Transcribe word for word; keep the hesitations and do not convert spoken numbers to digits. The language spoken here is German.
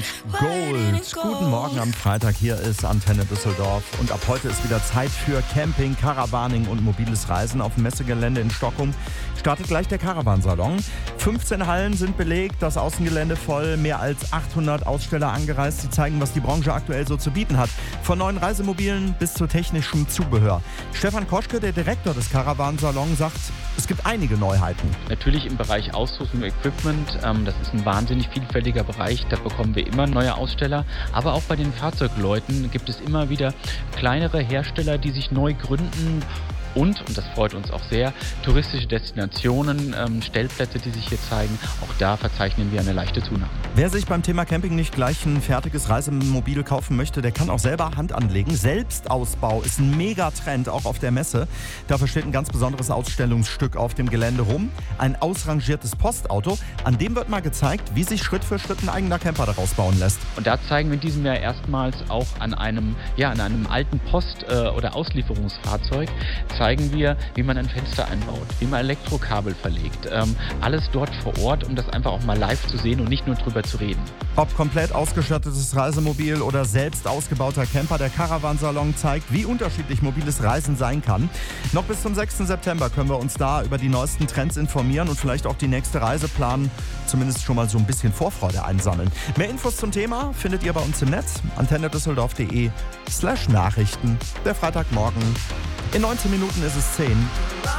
Rose Gold. Guten Morgen am Freitag, hier ist Antenne Düsseldorf und ab heute ist wieder Zeit für Camping, Caravaning und mobiles Reisen auf dem Messegelände in Stockholm. Startet gleich der Caravansalon. fünfzehn Hallen sind belegt, das Außengelände voll, mehr als achthundert Aussteller angereist. Sie zeigen, was die Branche aktuell so zu bieten hat. Von neuen Reisemobilen bis zu technischem Zubehör. Stefan Koschke, der Direktor des Caravansalons, sagt, es gibt einige Neuheiten. Natürlich im Bereich Ausrüstung und Equipment, ähm, das ist ein wahnsinnig vielfältiger Bereich, da bekommen wir immer neue Aussteller. Aber auch bei den Fahrzeugleuten gibt es immer wieder kleinere Hersteller, die sich neu gründen. Und, und das freut uns auch sehr, touristische Destinationen, ähm, Stellplätze, die sich hier zeigen. Auch da verzeichnen wir eine leichte Zunahme. Wer sich beim Thema Camping nicht gleich ein fertiges Reisemobil kaufen möchte, der kann auch selber Hand anlegen. Selbstausbau ist ein Megatrend, auch auf der Messe. Dafür steht ein ganz besonderes Ausstellungsstück auf dem Gelände rum. Ein ausrangiertes Postauto. An dem wird mal gezeigt, wie sich Schritt für Schritt ein eigener Camper daraus bauen lässt. Und da zeigen wir in diesem Jahr erstmals auch an einem, ja, an einem alten Post- äh, oder Auslieferungsfahrzeug, zeigen wir, wie man ein Fenster einbaut, wie man Elektrokabel verlegt. Ähm, alles dort vor Ort, um das einfach auch mal live zu sehen und nicht nur drüber zu reden. Ob komplett ausgestattetes Reisemobil oder selbst ausgebauter Camper, der Caravansalon zeigt, wie unterschiedlich mobiles Reisen sein kann. Noch bis zum sechsten September können wir uns da über die neuesten Trends informieren und vielleicht auch die nächste Reise planen, zumindest schon mal so ein bisschen Vorfreude einsammeln. Mehr Infos zum Thema findet ihr bei uns im Netz, antennedüsseldorf.de slash Nachrichten. Der Freitagmorgen. In neunzehn Minuten ist es zehn.